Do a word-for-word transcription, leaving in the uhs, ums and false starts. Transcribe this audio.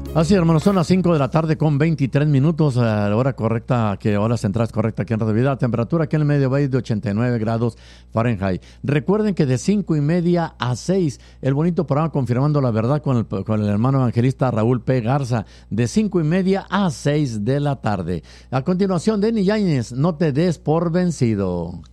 Así, hermanos, son las cinco de la tarde con veintitrés minutos, a la hora correcta, que hora central es correcta aquí en Radio Vida. Temperatura aquí en el Medio Valle de ochenta y nueve grados Fahrenheit. Recuerden que de cinco y media a seis, el bonito programa Confirmando la Verdad con el, con el hermano evangelista Raúl P. Garza, de cinco y media a seis de la tarde. A continuación, Denny Yáñez, no te des por vencido.